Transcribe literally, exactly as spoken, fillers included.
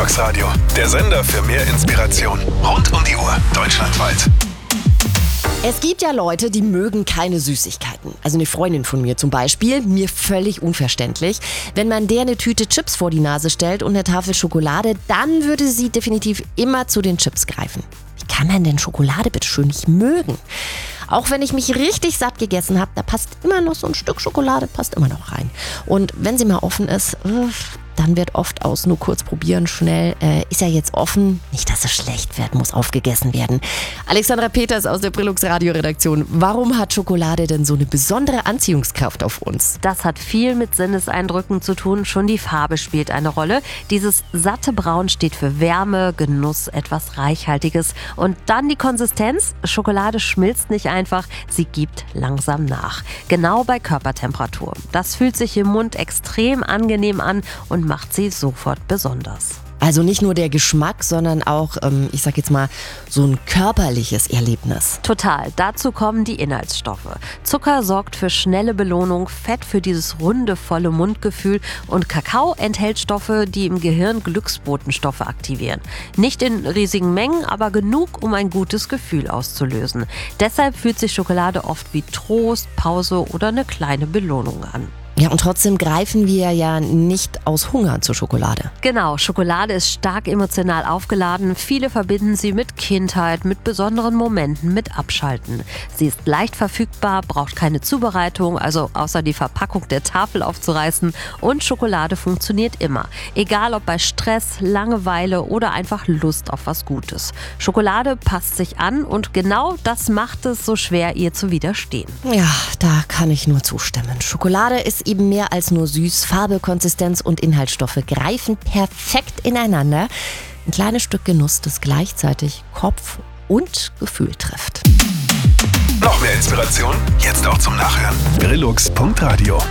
Relax Radio, der Sender für mehr Inspiration. Rund um die Uhr, deutschlandweit. Es gibt ja Leute, die mögen keine Süßigkeiten. Also eine Freundin von mir zum Beispiel, mir völlig unverständlich. Wenn man der eine Tüte Chips vor die Nase stellt und eine Tafel Schokolade, dann würde sie definitiv immer zu den Chips greifen. Wie kann man denn Schokolade bitte schön nicht mögen? Auch wenn ich mich richtig satt gegessen habe, da passt immer noch so ein Stück Schokolade, passt immer noch rein. Und wenn sie mal offen ist, dann wird oft aus nur kurz probieren, schnell, äh, ist ja jetzt offen, nicht, dass es schlecht wird, muss aufgegessen werden. Alexandra Peters aus der Brillux Radio-Redaktion. Warum hat Schokolade denn so eine besondere Anziehungskraft auf uns? Das hat viel mit Sinneseindrücken zu tun. Schon die Farbe spielt eine Rolle. Dieses satte Braun steht für Wärme, Genuss, etwas Reichhaltiges. Und dann die Konsistenz. Schokolade schmilzt nicht einfach, sie gibt langsam nach. Genau bei Körpertemperatur. Das fühlt sich im Mund extrem angenehm an und macht sie sofort besonders. Also nicht nur der Geschmack, sondern auch, ähm, ich sag jetzt mal, so ein körperliches Erlebnis. Total. Dazu kommen die Inhaltsstoffe. Zucker sorgt für schnelle Belohnung, Fett für dieses runde, volle Mundgefühl und Kakao enthält Stoffe, die im Gehirn Glücksbotenstoffe aktivieren. Nicht in riesigen Mengen, aber genug, um ein gutes Gefühl auszulösen. Deshalb fühlt sich Schokolade oft wie Trost, Pause oder eine kleine Belohnung an. Ja, und trotzdem greifen wir ja nicht aus Hunger zur Schokolade. Genau, Schokolade ist stark emotional aufgeladen. Viele verbinden sie mit Kindheit, mit besonderen Momenten, mit Abschalten. Sie ist leicht verfügbar, braucht keine Zubereitung, also außer die Verpackung der Tafel aufzureißen. Und Schokolade funktioniert immer. Egal ob bei Stress, Langeweile oder einfach Lust auf was Gutes. Schokolade passt sich an und genau das macht es so schwer, ihr zu widerstehen. Ja, da kann ich nur zustimmen. Schokolade ist eben mehr als nur süß. Farbe, Konsistenz und Inhaltsstoffe greifen perfekt ineinander. Ein kleines Stück Genuss, das gleichzeitig Kopf und Gefühl trifft. Noch mehr Inspiration? Jetzt auch zum Nachhören. Brillux Punkt Radio